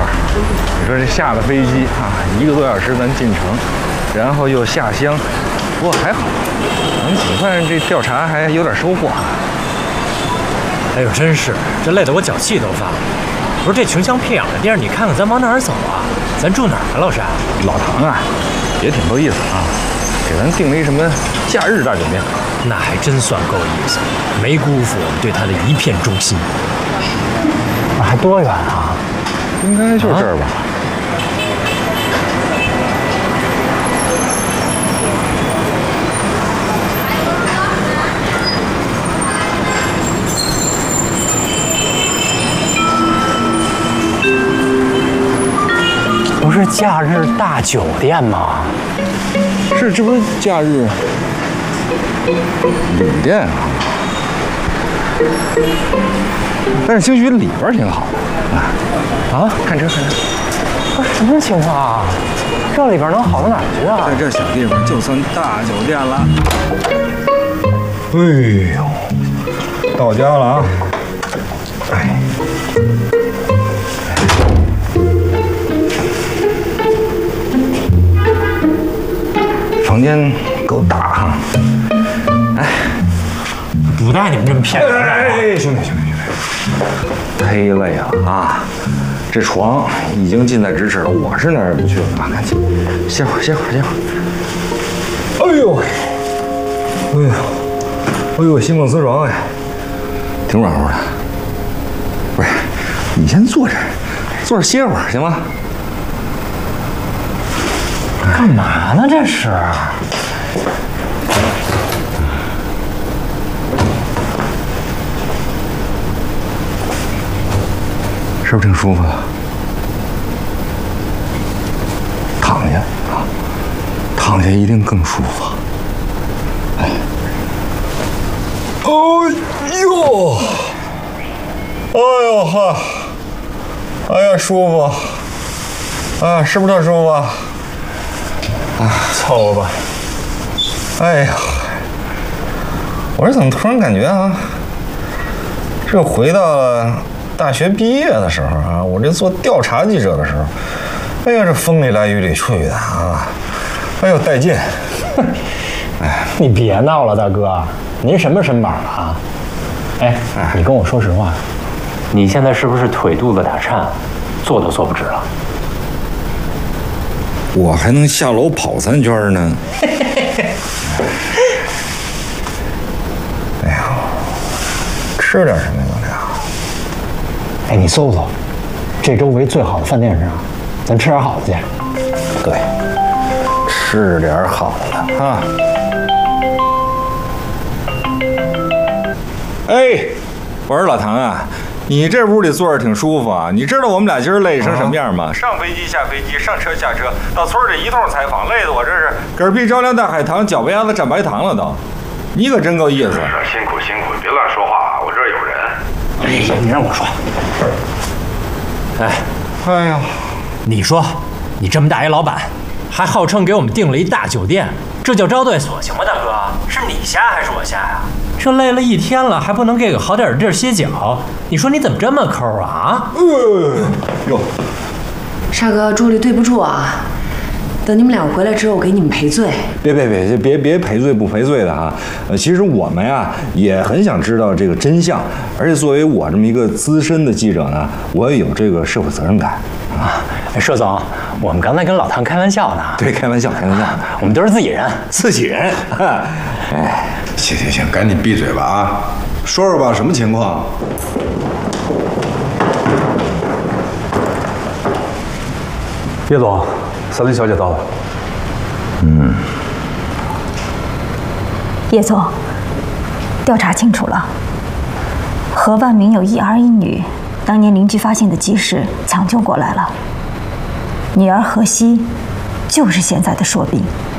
你说这下了飞机啊，1个多小时咱进城，然后又下乡，不过还好，咱们警探这调查还有点收获。 哎呦，真是，这累得我脚气都发了。不是这穷乡僻壤的地儿，你看看咱往哪儿走啊？咱住哪儿啊，老山？ 老唐啊，也挺够意思啊，给咱订了一什么假日大酒店。 那还真算够意思，没辜负我们对他的一片忠心。还多远啊？ 应该就这儿吧。 不是假日大酒店吗？ 是，这不是假日旅店啊。但是兴许里边挺好的啊！看车，看车。 不是什么情况啊？这里边能好到哪儿去啊？ 在这小地方就算大酒店了。哎呦，到家了啊！哎。房间够大哈，哎， 不带你们这么骗人！ 哎，兄弟，忒累了啊！这床已经近在咫尺了，我是哪儿也不去了啊！赶紧歇会儿。哎呦，席梦思床哎，挺软和的。不是，你先坐这儿歇会儿行吗？ 干嘛呢？这是？ 是不是挺舒服的？躺下一定更舒服。哎，呦，哈，哎呀，舒服啊，是不是特舒服啊？ 凑合吧。 哎呀，我这怎么突然感觉啊，这回到了大学毕业的时候啊，我这做调查记者的时候，哎呀，这风里来雨里去的啊，哎呦带劲！ 哎，你别闹了，大哥，您什么身板啊？哎，你跟我说实话，你现在是不是腿肚子打颤，坐都坐不直了？ 我还能下楼跑3圈呢。哎呀，吃点什么呀，咱俩？ 哎，你搜搜，这周围最好的饭店是哪？咱吃点好的去。 对，吃点好的啊。哎，我说老唐啊。你这屋里坐着挺舒服啊！你知道我们俩今儿累成什么样吗？上飞机下飞机，上车下车，到村里一通采访，累得我这是嗝屁着凉大海棠，脚巴丫子蘸白糖了都。你可真够意思。 辛苦，别乱说话，我这儿有人。 哎呀，你让我说。 哎呀， 你说，你这么大一老板，还号称给我们订了一大酒店，这叫招待所行吗，大哥？是你瞎还是我瞎呀？这累了一天了，还不能给个好点的地儿歇脚？你说你怎么这么抠啊？ 哟， 沙哥，助理对不住啊，等你们俩回来之后，我给你们赔罪。 别赔罪不赔罪的啊！其实我们呀也很想知道这个真相，而且作为我这么一个资深的记者呢，我也有这个社会责任感啊。佘总，我们刚才跟老唐开玩笑呢。 对，开玩笑， 我们都是自己人。 哎， 行，赶紧闭嘴吧啊！说吧，什么情况？ 叶总，3林小姐到了。 叶总，调查清楚了，何万明有1儿1女，当年邻居发现的及时抢救过来了，女儿何西就是现在的硕斌。